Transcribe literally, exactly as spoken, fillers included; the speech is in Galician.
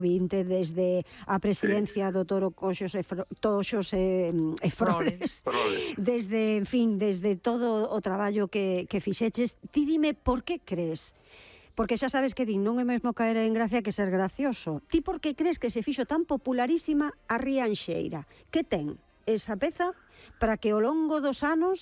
vinte desde a presidencia sí. do Toro Coxos e Fro, Toxos e, e Froles, Froles, desde, en fin, desde todo o traballo que, que fixeches, ti dime por que crees, porque xa sabes que din, non é mesmo caer en gracia que ser gracioso, ti por que crees que se fixo tan popularísima a Rianxeira? Que ten esa peza para que ao longo dos anos